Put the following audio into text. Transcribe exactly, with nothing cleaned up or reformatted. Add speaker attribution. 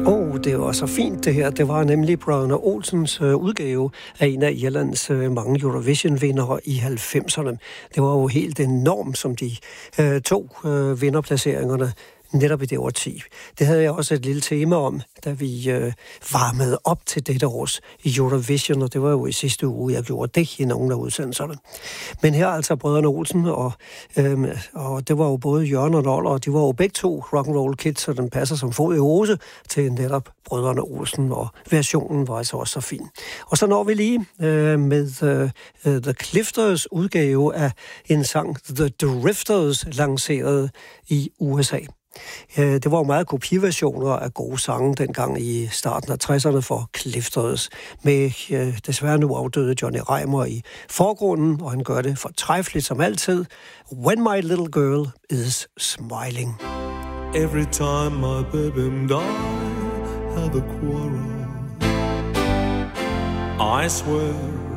Speaker 1: Oh, det var så fint det her. Det var nemlig Brødrene Olsens øh, udgave af en af Irlands øh, mange Eurovision-vindere i halvfemserne. Det var jo helt enormt, som de øh, to øh, vinderplaceringerne netop i det årti. Det havde jeg også et lille tema om, da vi øh, varmede op til dette års Eurovision, og det var jo i sidste uge, jeg gjorde det i nogle af udsendelserne. Men her er altså Brødrene Olsen, og, øh, og det var jo både Jørgen og Noller, og de var jo begge to rock'n'roll kids, så den passer som fod i hose til netop Brødrene Olsen, og versionen var altså også så fin. Og så når vi lige øh, med øh, The Clifters udgave af en sang, The Drifters, lanceret i U S A. Det var jo meget kopiversioner af gode sange dengang i starten af tresserne for Clifters, med øh, desværre nu afdøde Johnny Reimer i forgrunden, og han gør det fortræffeligt som altid. When my little girl is smiling.
Speaker 2: Every time my baby and I have a quarrel, I swear